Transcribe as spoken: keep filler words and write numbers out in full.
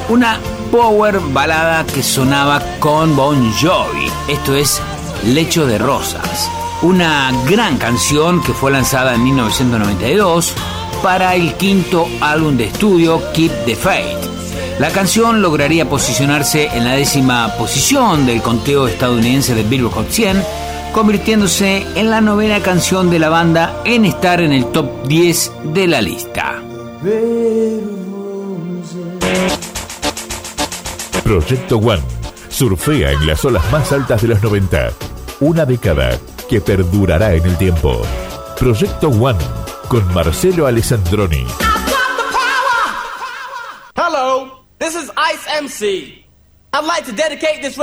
una power balada que sonaba con Bon Jovi. Esto es Lecho de Rosas, una gran canción que fue lanzada en mil novecientos noventa y dos para el quinto álbum de estudio Keep the Faith. La canción lograría posicionarse en la décima posición del conteo estadounidense de Billboard Hot cien, convirtiéndose en la novena canción de la banda en estar en el top diez de la lista. Proyecto One surfea en las olas más altas de los noventa. Una década que perdurará en el tiempo. Proyecto One con Marcelo Alessandroni. Hello, this is Ice M C. I'd like to dedicate this